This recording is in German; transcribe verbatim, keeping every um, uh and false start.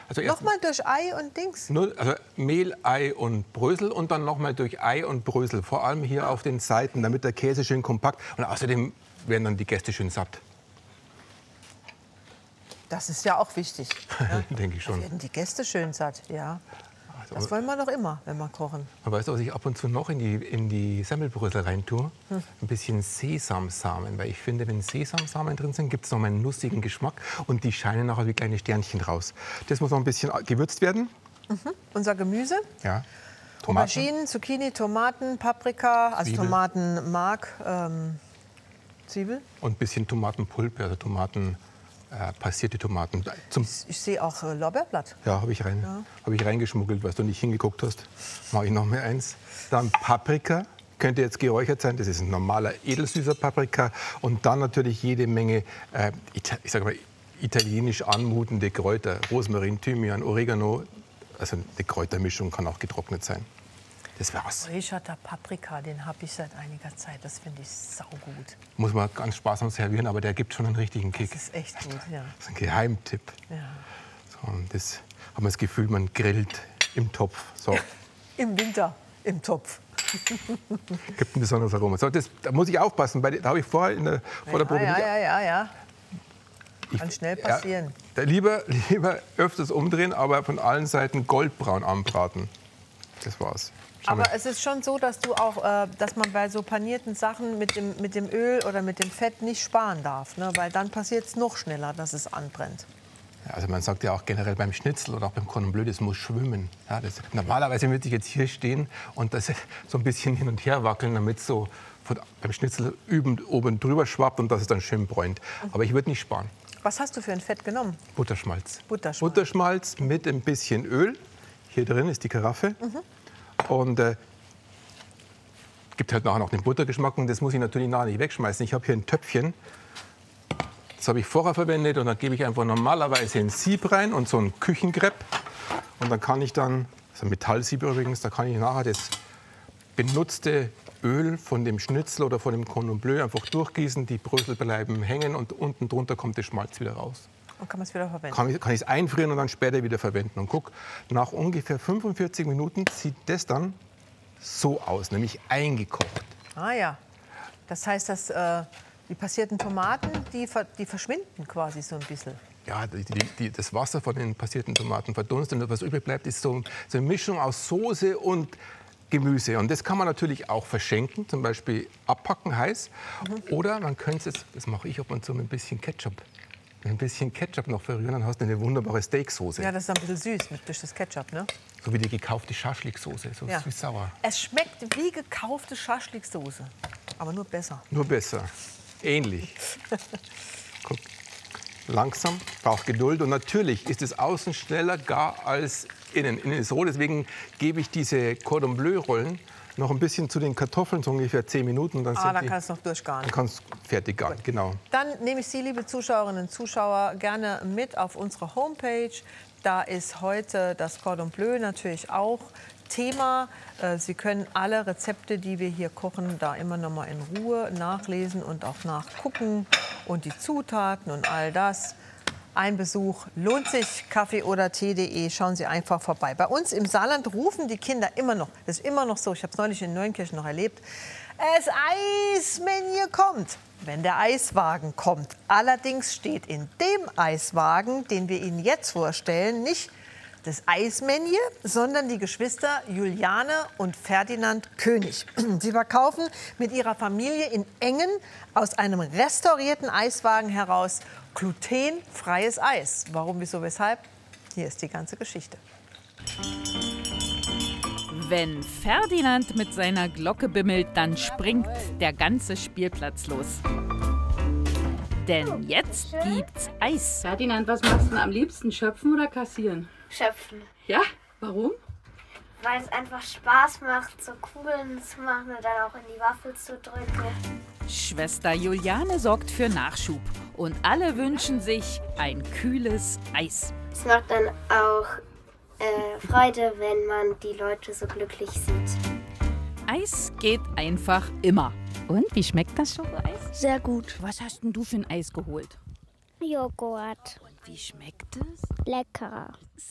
Also erst Nochmal durch Ei und Dings? Nur, also Mehl, Ei und Brösel und dann nochmal durch Ei und Brösel. Vor allem hier auf den Seiten, damit der Käse schön kompakt. Und außerdem werden dann die Gäste schön satt. Das ist ja auch wichtig. Ja? Denke ich schon. Werden die Gäste schön satt, ja. Also, Das wollen wir doch immer, wenn wir kochen. Und weißt du, was ich ab und zu noch in die, in die Semmelbrösel rein tue? Hm. Ein bisschen Sesamsamen. Weil ich finde, wenn Sesamsamen drin sind, gibt es noch mal einen nussigen Geschmack. Und die scheinen nachher wie kleine Sternchen raus. Das muss noch ein bisschen gewürzt werden. Mhm. Unser Gemüse? Ja. Tomaten. Auberginen, Zucchini, Tomaten, Paprika, also Zwiebel. Tomatenmark, ähm, Zwiebel. Und ein bisschen Tomatenpulpe, also Tomaten, äh, passierte Tomaten. Zum Ich, ich sehe auch äh, Lorbeerblatt. Ja, habe ich, rein, Ja. hab ich reingeschmuggelt, weil du nicht hingeguckt hast. Mache ich noch mehr eins. Dann Paprika, könnte jetzt geräuchert sein. Das ist ein normaler edelsüßer Paprika. Und dann natürlich jede Menge, äh, Ita ich sage mal, italienisch anmutende Kräuter. Rosmarin, Thymian, Oregano. Also eine Kräutermischung kann auch getrocknet sein. Das war's. Räucherter Paprika, den habe ich seit einiger Zeit. Das finde ich saugut. Muss man ganz sparsam servieren, aber der gibt schon einen richtigen Kick. Das ist echt gut, ja. Das ist ein Geheimtipp. Ja. So, und das haben wir das Gefühl, man grillt im Topf. So. Im Winter, im Topf. Gibt ein besonderes Aroma. So, das, da muss ich aufpassen, weil da habe ich vorher in der, vor der Probe ja, nicht- ja, ja, ja. Ich- Kann schnell passieren. Ja, da lieber, lieber öfters umdrehen, aber von allen Seiten goldbraun anbraten. Das war's. Schau Aber mal. es ist schon so, dass du auch, äh, dass man bei so panierten Sachen mit dem, mit dem Öl oder mit dem Fett nicht sparen darf, ne? Weil dann passiert es noch schneller, dass es anbrennt. Ja, also man sagt ja auch generell beim Schnitzel oder auch beim Cordon Bleu, das muss schwimmen. Ja, das, normalerweise würde ich jetzt hier stehen und das so ein bisschen hin und her wackeln, damit es so von, beim Schnitzel üben, oben drüber schwappt und dass es dann schön bräunt. Aber ich würde nicht sparen. Was hast du für ein Fett genommen? Butterschmalz. Butterschmalz. Butterschmalz mit ein bisschen Öl. Hier drin ist die Karaffe. Mhm. Und äh, gibt halt nachher noch den Buttergeschmack. Und das muss ich natürlich nachher nicht wegschmeißen. Ich habe hier ein Töpfchen. Das habe ich vorher verwendet. Und da gebe ich einfach normalerweise ein Sieb rein und so ein Küchenkrepp. Und dann kann ich dann, das ist ein Metallsieb übrigens, da kann ich nachher das benutzte Öl von dem Schnitzel oder von dem Cordon Bleu einfach durchgießen. Die Brösel bleiben hängen und unten drunter kommt der Schmalz wieder raus. Und kann man es wieder verwenden? Kann ich, kann ich es einfrieren und dann später wieder verwenden. Und guck, nach ungefähr fünfundvierzig Minuten sieht das dann so aus, nämlich eingekocht. Ah ja. Das heißt, dass äh, die passierten Tomaten, die, ver die verschwinden quasi so ein bisschen. Ja, die, die, die, das Wasser von den passierten Tomaten verdunstet und was übrig bleibt, ist so, so eine Mischung aus Soße und Gemüse. Und das kann man natürlich auch verschenken, zum Beispiel abpacken heiß. Mhm. Oder man könnte es, das mache ich ab und zu mit ein bisschen Ketchup. Mit ein bisschen Ketchup noch verrühren, dann hast du eine wunderbare Steaksoße. Ja, das ist ein bisschen süß mit, durch das Ketchup, ne? So wie die gekaufte Schaschliksoße, so Ja. süß-sauer. Es schmeckt wie gekaufte Schaschliksoße, aber nur besser. Nur besser. Ähnlich. Guck. Langsam, braucht Geduld. Und natürlich ist es außen schneller gar als innen. Innen ist roh, deswegen gebe ich diese Cordon Bleu-Rollen noch ein bisschen zu den Kartoffeln, so ungefähr zehn Minuten. Und dann Ah, sind dann die, kannst du noch durchgaren. dann kannst du fertig garen, genau. Dann nehme ich Sie, liebe Zuschauerinnen und Zuschauer, gerne mit auf unsere Homepage. Da ist heute das Cordon Bleu natürlich auch Thema. Äh, Sie können alle Rezepte, die wir hier kochen, da immer noch mal in Ruhe nachlesen und auch nachgucken. Und die Zutaten und all das. Ein Besuch lohnt sich, kaffee oder tee punkt de. Schauen Sie einfach vorbei. Bei uns im Saarland rufen die Kinder immer noch, das ist immer noch so, ich habe es neulich in Neunkirchen noch erlebt, das Eismenu kommt, wenn der Eiswagen kommt. Allerdings steht in dem Eiswagen, den wir Ihnen jetzt vorstellen, nicht das Eismenu, sondern die Geschwister Juliane und Ferdinand König. Sie verkaufen mit ihrer Familie in Engen aus einem restaurierten Eiswagen heraus glutenfreies Eis. Warum, wieso, weshalb? Hier ist die ganze Geschichte. Wenn Ferdinand mit seiner Glocke bimmelt, dann springt der ganze Spielplatz los. Denn jetzt gibt's Eis. Ferdinand, was machst du denn am liebsten? Schöpfen oder kassieren? Schöpfen. Ja? Warum? Weil es einfach Spaß macht, so Kugeln zu machen und dann auch in die Waffel zu drücken. Schwester Juliane sorgt für Nachschub. Und alle wünschen sich ein kühles Eis. Es macht dann auch äh, Freude, wenn man die Leute so glücklich sieht. Eis geht einfach immer. Und wie schmeckt das Schokoeis? Sehr gut. Was hast denn du für ein Eis geholt? Joghurt. Und wie schmeckt es? Lecker.